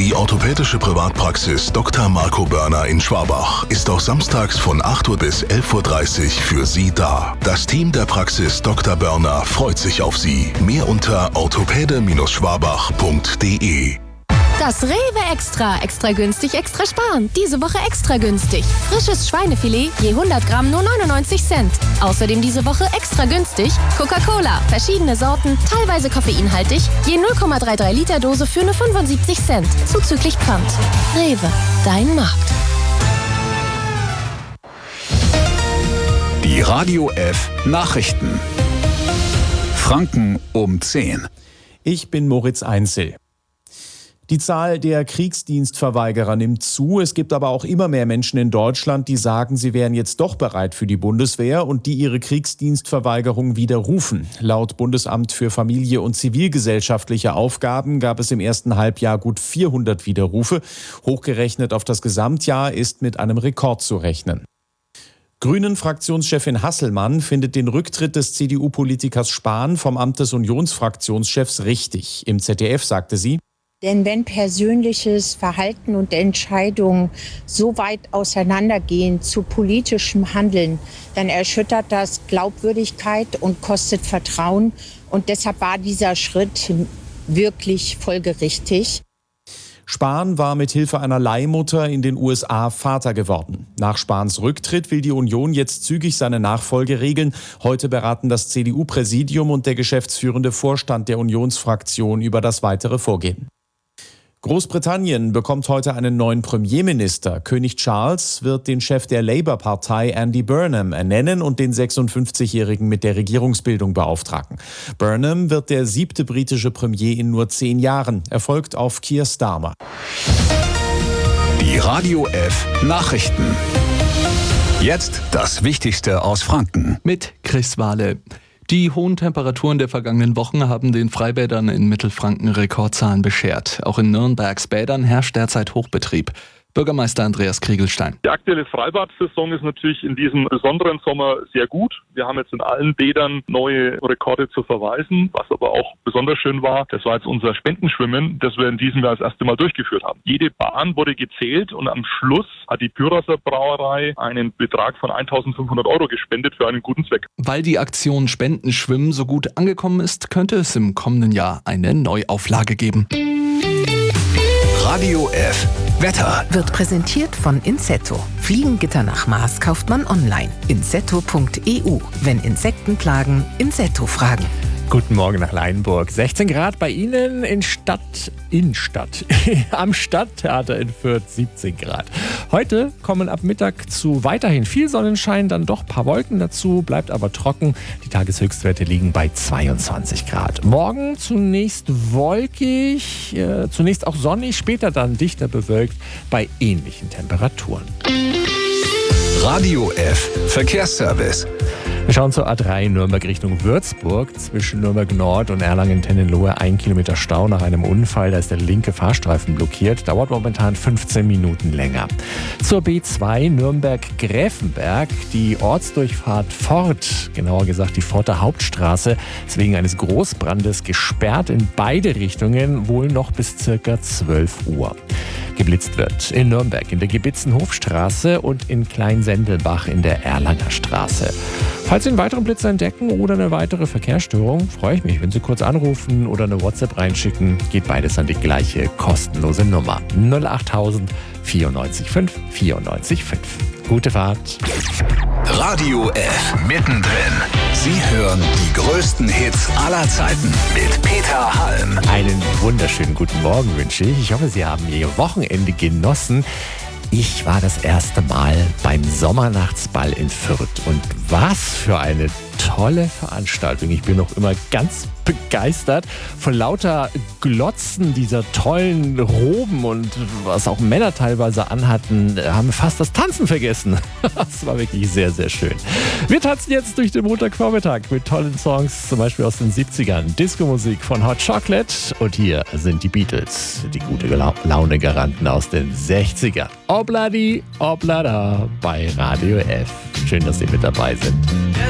Die orthopädische Privatpraxis Dr. Marco Börner in Schwabach ist auch samstags von 8 Uhr bis 11.30 Uhr für Sie da. Das Team der Praxis Dr. Börner freut sich auf Sie. Mehr unter orthopäde-schwabach.de. Das Rewe Extra. Extra günstig, extra sparen. Diese Woche extra günstig. Frisches Schweinefilet je 100 Gramm nur 99 Cent. Außerdem diese Woche extra günstig Coca-Cola. Verschiedene Sorten, teilweise koffeinhaltig. Je 0,33 Liter Dose für nur 75 Cent. Zuzüglich Pfand. Rewe, dein Markt. Die Radio F Nachrichten. Franken um 10. Ich bin Moritz Einzel. Die Zahl der Kriegsdienstverweigerer nimmt zu. Es gibt aber auch immer mehr Menschen in Deutschland, die sagen, sie wären jetzt doch bereit für die Bundeswehr und die ihre Kriegsdienstverweigerung widerrufen. Laut Bundesamt für Familie und zivilgesellschaftliche Aufgaben gab es im ersten Halbjahr gut 400 Widerrufe. Hochgerechnet auf das Gesamtjahr ist mit einem Rekord zu rechnen. Grünen-Fraktionschefin Hasselmann findet den Rücktritt des CDU-Politikers Spahn vom Amt des Unionsfraktionschefs richtig. Im ZDF sagte sie: Denn wenn persönliches Verhalten und Entscheidungen so weit auseinandergehen zu politischem Handeln, dann erschüttert das Glaubwürdigkeit und kostet Vertrauen. Und deshalb war dieser Schritt wirklich folgerichtig. Spahn war mit Hilfe einer Leihmutter in den USA Vater geworden. Nach Spahns Rücktritt will die Union jetzt zügig seine Nachfolge regeln. Heute beraten das CDU-Präsidium und der geschäftsführende Vorstand der Unionsfraktion über das weitere Vorgehen. Großbritannien bekommt heute einen neuen Premierminister. König Charles wird den Chef der Labour-Partei Andy Burnham ernennen und den 56-Jährigen mit der Regierungsbildung beauftragen. Burnham wird der 7. britische Premier in nur 10 Jahren. Er folgt auf Keir Starmer. Die Radio F Nachrichten. Jetzt das Wichtigste aus Franken. Mit Chris Wahle. Die hohen Temperaturen der vergangenen Wochen haben den Freibädern in Mittelfranken Rekordzahlen beschert. Auch in Nürnbergs Bädern herrscht derzeit Hochbetrieb. Bürgermeister Andreas Kriegelstein. Die aktuelle Freibad-Saison ist natürlich in diesem besonderen Sommer sehr gut. Wir haben jetzt in allen Bädern neue Rekorde zu verweisen. Was aber auch besonders schön war, das war jetzt unser Spendenschwimmen, das wir in diesem Jahr das erste Mal durchgeführt haben. Jede Bahn wurde gezählt und am Schluss hat die Pyrasser Brauerei einen Betrag von 1.500 € gespendet für einen guten Zweck. Weil die Aktion Spendenschwimmen so gut angekommen ist, könnte es im kommenden Jahr eine Neuauflage geben. Radio F Wetter wird präsentiert von Insetto. Fliegengitter nach Maß kauft man online. Insetto.eu. Wenn Insekten plagen, Insetto fragen. Guten Morgen nach Leinburg. 16 Grad bei Ihnen in Stadt. Am Stadttheater in Fürth 17 Grad. Heute kommen ab Mittag zu weiterhin viel Sonnenschein, dann doch ein paar Wolken dazu, bleibt aber trocken. Die Tageshöchstwerte liegen bei 22 Grad. Morgen zunächst wolkig, zunächst auch sonnig, später dann dichter bewölkt bei ähnlichen Temperaturen. Radio F Verkehrsservice. Wir schauen zur A3 Nürnberg Richtung Würzburg. Zwischen Nürnberg Nord und Erlangen-Tennenlohe 1 Kilometer Stau nach einem Unfall. Da ist der linke Fahrstreifen blockiert. Dauert momentan 15 Minuten länger. Zur B2 Nürnberg-Gräfenberg. Die Ortsdurchfahrt Fort, genauer gesagt die Forter Hauptstraße, ist wegen eines Großbrandes gesperrt in beide Richtungen, wohl noch bis ca. 12 Uhr. Geblitzt wird in Nürnberg in der Gebitzenhofstraße und in Kleinsendelbach in der Erlanger Straße. Falls Sie einen weiteren Blitz entdecken oder eine weitere Verkehrsstörung, freue ich mich, wenn Sie kurz anrufen oder eine WhatsApp reinschicken. Geht beides an die gleiche kostenlose Nummer 08000 94 5 94 5. Gute Fahrt. Radio F mittendrin. Sie hören die größten Hits aller Zeiten mit Peter Halm. Einen wunderschönen guten Morgen wünsche ich. Ich hoffe, Sie haben Ihr Wochenende genossen. Ich war das erste Mal beim Sommernachtsball in Fürth und was für eine tolle Veranstaltung. Ich bin noch immer ganz begeistert von lauter Glotzen dieser tollen Roben und was auch Männer teilweise anhatten, haben fast das Tanzen vergessen. Das war wirklich sehr, sehr schön. Wir tanzen jetzt durch den Montagvormittag mit tollen Songs, zum Beispiel aus den 70ern. Disco-Musik von Hot Chocolate und hier sind die Beatles, die gute Laune-Garanten aus den 60ern. Obladi, oblada bei Radio F. Schön, dass Sie mit dabei sind.